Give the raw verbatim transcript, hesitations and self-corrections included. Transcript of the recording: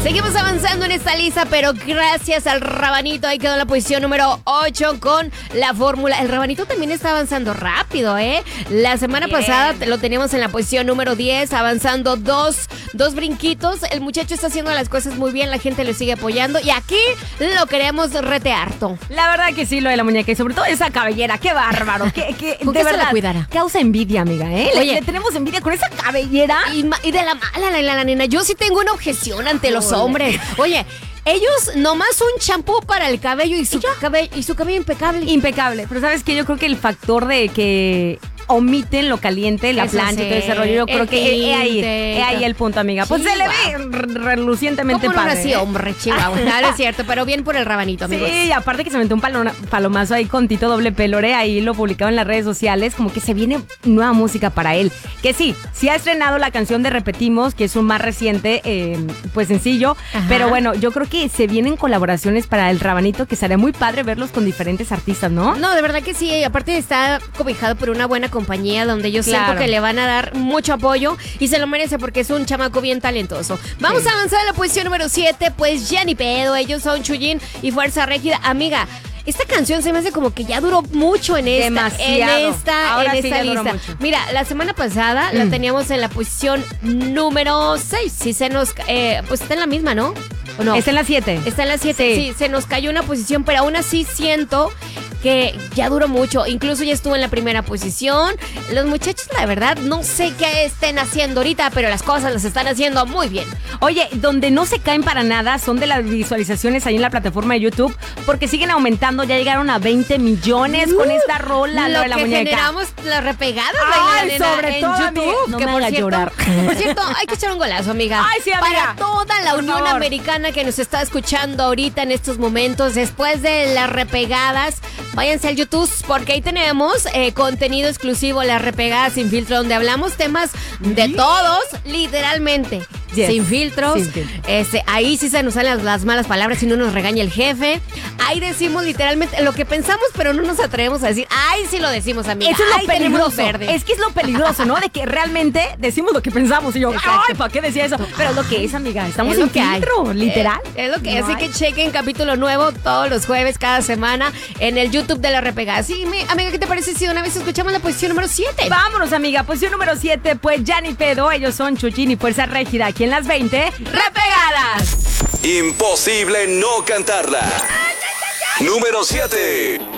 Seguimos avanzando en esta lista, pero gracias al Rabanito, ahí quedó en la posición número ocho con la fórmula. El Rabanito también está avanzando rápido, ¿eh? La semana Bien. pasada lo teníamos en la posición número diez, avanzando dos, dos brinquitos. El muchacho está haciendo las cosas muy bien, la gente lo sigue apoyando y aquí lo queremos retearto. La verdad que sí, lo de la muñeca y sobre todo esa cabellera, qué bárbaro. Que, que, ¿Con de qué verdad, se la cuidara? Causa envidia, amiga, ¿eh? Oye, le, le tenemos envidia con esa cabellera. Y, y de la mala, la, la, la nena. Yo sí tengo una objeción ante los Oye. hombres. Oye, ellos nomás un champú para el cabello y su, cabello, y su cabello impecable. Impecable. Pero ¿sabes qué? Yo creo que el factor de que omiten lo caliente, la Eso plancha sí. y todo ese rollo, yo creo El que es ahí, tinte. es ahí el punto, amiga. Pues Sí, se le wow. ve relucientemente ¿Cómo no padre. nací ¿eh? hombre, chihuahua? No, es cierto, pero bien por el Rabanito, amigos. Sí, y aparte que se metió un palona, palomazo ahí con Tito Doble P, Lore, ahí lo publicado en las redes sociales, como que se viene nueva música para él. Que sí, sí ha estrenado la canción de Repetimos, que es un más reciente, eh, pues sencillo, Ajá. pero bueno, yo creo que se vienen colaboraciones para el Rabanito, que sería muy padre verlos con diferentes artistas, ¿no? No, de verdad que sí, y aparte está cobijado por una buena compañía donde yo Claro. siento que le van a dar mucho apoyo y se lo merece porque es un chamaco bien talentoso. Vamos sí. a avanzar a la posición número siete, pues ya ni pedo, ellos son Chuyín y Fuerza Régida. Amiga, esta canción se me hace como que ya duró mucho en esta, Demasiado. en esta, Ahora en sí esta lista. Mira, la semana pasada mm. la teníamos en la posición número seis. Si se nos, eh, pues está en la misma, ¿no? ¿O no? Está en la siete. Está en la siete, sí. sí, se nos cayó una posición, pero aún así siento que ya duró mucho, incluso ya estuvo en la primera posición. Los muchachos, la verdad, no sé qué estén haciendo ahorita, pero las cosas las están haciendo muy bien. Oye, donde no se caen para nada son de las visualizaciones ahí en la plataforma de YouTube, porque siguen aumentando, ya llegaron a veinte millones uh, con esta rola, lo de la que muñeca. generamos las repegadas Ay, de la nena sobre en todo, YouTube, amiga. No que me por hagas cierto, llorar. por cierto, hay que echar un golazo, amiga. Ay, sí, amiga. Para toda la Por Unión favor. Americana que nos está escuchando ahorita en estos momentos, después de las repegadas, váyanse al YouTube, porque ahí tenemos eh, contenido exclusivo, las repegadas sin filtro, donde hablamos temas de todos, literalmente. Yes. Sin filtros. Sin filtro. este, ahí sí se nos salen las, las malas palabras y no nos regaña el jefe. Ahí decimos literalmente lo que pensamos, pero no nos atrevemos a decir. Ay, sí lo decimos, amiga. Eso es lo Ay, peligroso. Verde. Es que es lo peligroso, ¿no? De que realmente decimos lo que pensamos. Y yo, Exacto. ay, ¿para qué decía eso? Pero es lo que es, amiga. Estamos es sin lo que filtro, hay. literal. Es, es lo que no Así hay. que chequen capítulo nuevo todos los jueves, cada semana, en el YouTube de La Repegada. Sí, mi, amiga, ¿qué te parece si de una vez escuchamos la posición número siete? Vámonos, amiga. Posición número siete, pues ya ni pedo. Ellos son Chuyín y Fuerza Régida. Aquí en las veinte, repegadas. Imposible no cantarla. Número siete.